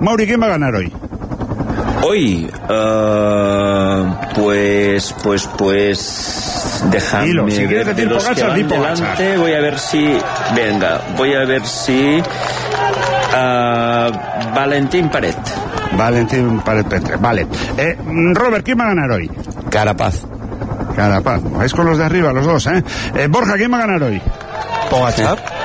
Mauri, ¿quién va a ganar hoy? Hoy, pues dejadme Dilo, si quieres ver decir de los que Pogačar, van di Pogačar. delante. Voy a ver si Valentín Paret. Valentín Paret Petre, vale. Robert, ¿quién va a ganar hoy? Carapaz. Carapaz, es con los de arriba, los dos, Borja, ¿quién va a ganar hoy? Pogačar.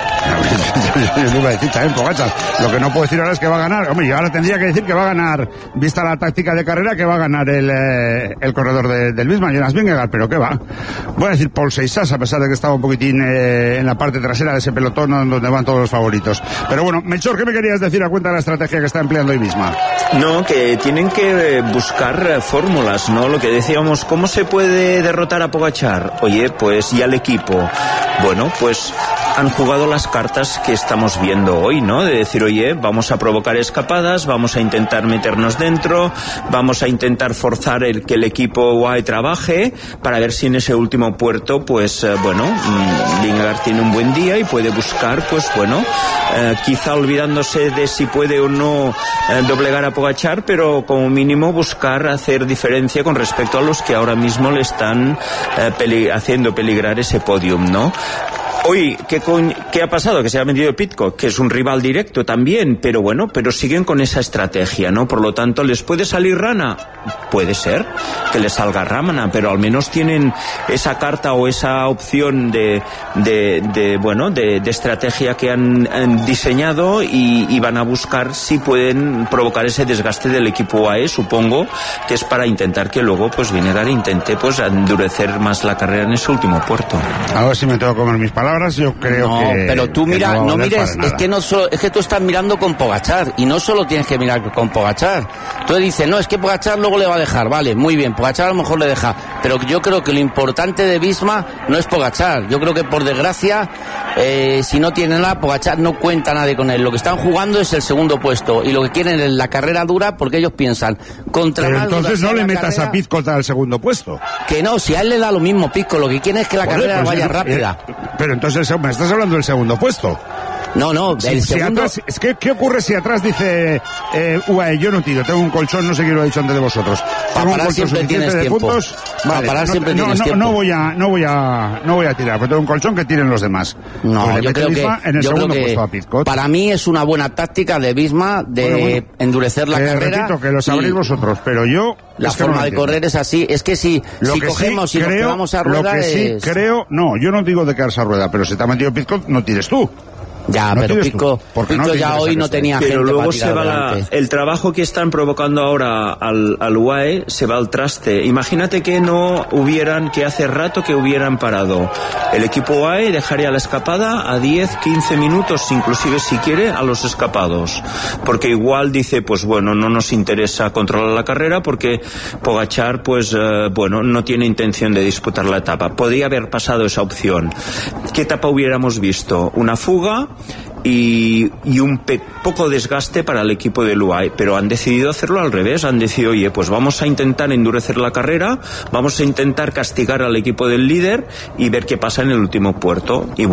Yo iba a decir también Pogačar. Lo que no puedo decir ahora es que va a ganar. Hombre, yo ahora tendría que decir que va a ganar, vista la táctica de carrera, que va a ganar el corredor del Visma, Jonas Vingegaard, pero ¿qué va? Voy a decir Paul Seixas, a pesar de que estaba un poquitín en la parte trasera de ese pelotón donde van todos los favoritos. Pero bueno, Melchor, ¿qué me querías decir a cuenta de la estrategia que está empleando hoy Visma? No, que tienen que buscar fórmulas, ¿no? Lo que decíamos, ¿cómo se puede derrotar a Pogačar? Oye, pues y al equipo. Bueno, pues han jugado las cartas que estamos viendo hoy, ¿no? De decir, oye, vamos a provocar escapadas, vamos a intentar meternos dentro, vamos a intentar forzar que el equipo UAE trabaje para ver si en ese último puerto, pues, Vingegaard tiene un buen día y puede buscar, pues, quizá olvidándose de si puede o no doblegar a Pogačar, pero como mínimo buscar hacer diferencia con respecto a los que ahora mismo le están haciendo peligrar ese podium, ¿no? Hoy, ¿qué ha pasado? Que se ha vendido Pidcock, que es un rival directo también, pero siguen con esa estrategia, ¿no? Por lo tanto, ¿les puede salir rana? Puede ser que les salga rana, pero al menos tienen esa carta o esa opción de estrategia que han diseñado y van a buscar si pueden provocar ese desgaste del equipo UAE, supongo que es para intentar que luego, pues, Vingegaard intente, pues, endurecer más la carrera en ese último puerto. A ver si me tengo que comer mis palabras. Yo creo que... pero tú mira, no mires, es que tú estás mirando con Pogačar, y no solo tienes que mirar con Pogačar. Tú dices, no, es que Pogačar luego le va a dejar, vale, muy bien, Pogačar a lo mejor le deja, pero yo creo que lo importante de Visma no es Pogačar. Yo creo que, por desgracia, si no tienen nada, Pogačar no cuenta nadie con él. Lo que están jugando es el segundo puesto, y lo que quieren es la carrera dura, porque ellos piensan contra. Pero entonces no le metas a Pidcock al segundo puesto. Que no, si a él le da lo mismo Pidcock, lo que quiere es que la carrera vaya rápida. Pero entonces me estás hablando del segundo puesto. No, el segundo... Atrás, es que, ¿qué ocurre si atrás dice UAE, yo no tiro, tengo un colchón, no sé quién lo ha dicho antes de vosotros? Para parar siempre tienes tiempo. Puntos, vale, para parar siempre tienes tiempo. No voy a tirar, porque tengo un colchón que tiren los demás. No, pues yo creo que para mí es una buena táctica de Visma de endurecer la carrera. Repito, que lo sabréis vosotros, pero yo... La forma de correr es así, es que si cogemos y nos quedamos a rueda... Lo que sí creo, no, yo no digo de quedarse a rueda, pero si te ha metido Pidcock, no tires tú. Ya, no, pero Pico ya hoy no tenía gente. Pero luego para se va el trabajo que están provocando ahora al UAE se va al traste. Imagínate que que hace rato que hubieran parado. El equipo UAE dejaría la escapada a 10, 15 minutos, inclusive si quiere, a los escapados. Porque igual dice, pues no nos interesa controlar la carrera porque Pogačar, no tiene intención de disputar la etapa. Podría haber pasado esa opción. ¿Qué etapa hubiéramos visto? Una fuga y un poco desgaste para el equipo del UAE, pero han decidido hacerlo al revés. Han decidido, oye, pues vamos a intentar endurecer la carrera, vamos a intentar castigar al equipo del líder y ver qué pasa en el último puerto. Y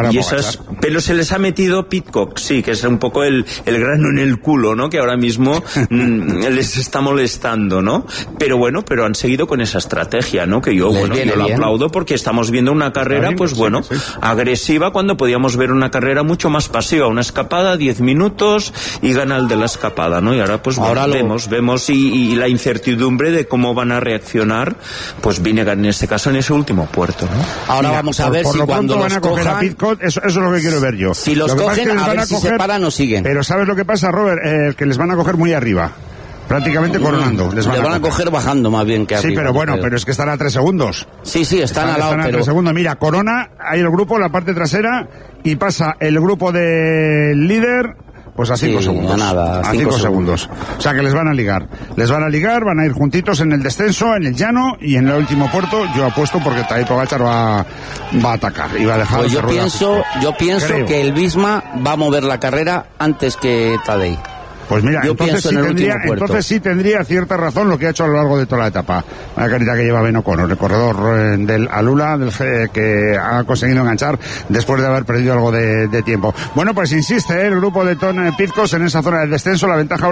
pero se les ha metido Pidcock, sí, que es un poco el grano en el culo, ¿no? Que ahora mismo les está molestando, ¿no? Pero han seguido con esa estrategia, ¿no? Que yo lo aplaudo, porque estamos viendo una carrera, agresiva, cuando podíamos ver una carrera mucho más pasiva, una escapada, 10 minutos y gana el de la escapada, ¿no? Y ahora vemos y la incertidumbre de cómo van a reaccionar, pues Vingegaard en este caso en ese último puerto, ¿no? Ahora vamos a ver si cuando los cojan a Pidcock, eso es lo que quiero ver yo. Si los cogen, a ver si se paran o siguen. Pero ¿sabes lo que pasa, Robert? Que les van a coger muy arriba. Prácticamente coronando. Les van a coger bajando más bien que arriba. Sí, pero pero es que están a 3 segundos. Sí, están al lado. Están a 3 segundos. Mira, corona, hay el grupo, la parte trasera, y pasa el grupo del líder, pues a 5 segundos. A 5 segundos. O sea que les van a ligar. Van a ir juntitos en el descenso, en el llano, y en el último puerto, yo apuesto porque Tadej Pogačar va a atacar y va a dejar. Pues yo pienso que el Visma va a mover la carrera antes que Tadej. Pues mira, entonces sí tendría cierta razón lo que ha hecho a lo largo de toda la etapa. La carita que lleva Ben O'Connor, el corredor del Alula, que ha conseguido enganchar después de haber perdido algo de tiempo. Bueno, pues insiste el grupo de Pidcock en esa zona del descenso, la ventaja